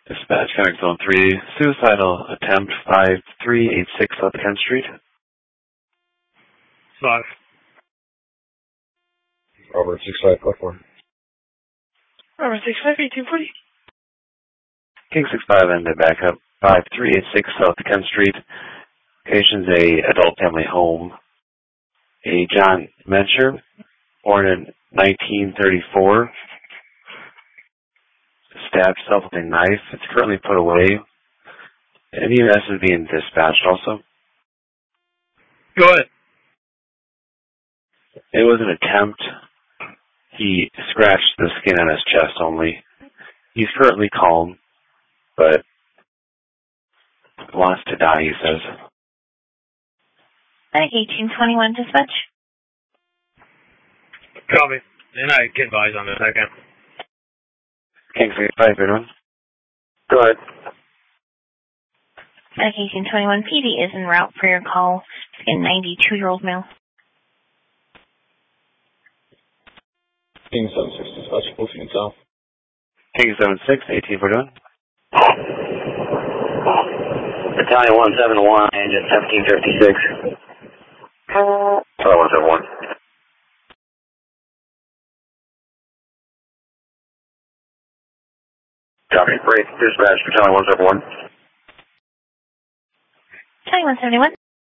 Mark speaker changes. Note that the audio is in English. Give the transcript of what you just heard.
Speaker 1: Dispatch, Connect Zone 3, suicidal attempt 5386 South 10th Street.
Speaker 2: 5.
Speaker 3: Robert 6554.
Speaker 4: Robert 65 1840.
Speaker 1: King 65 and the backup 5386 South 10th Street. Location's a adult family home. A John Mencher, born in 1934, stabbed himself with a knife. It's currently put away. An EMS is being dispatched also.
Speaker 2: Go ahead.
Speaker 1: It was an attempt. He scratched the skin on his chest only. He's currently calm, but wants to die, he says.
Speaker 5: 1821 dispatch.
Speaker 2: Copy. And I can advise on this second.
Speaker 1: King 65, everyone. Go ahead.
Speaker 5: 1821 PD is en route for your call. A 92-year-old male.
Speaker 3: King 76 dispatch, Wolfing South.
Speaker 1: King 76, 1841.
Speaker 6: Battalion 171, engine 1756. Battalion 171. Copy. Break. Dispatch. Battalion 171.
Speaker 5: Battalion 171.